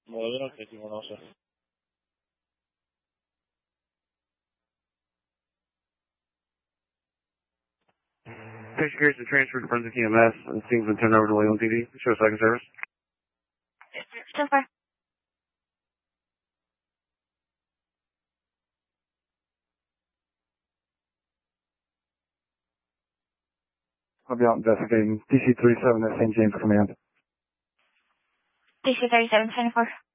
9 okay, Timon also. Patient carries been transferred to Forensic EMS, and the scene's been turned over to Leyland PD. Show second service. So far. I'll be out investigating DC-37 at St. James Command. DC-37, 24.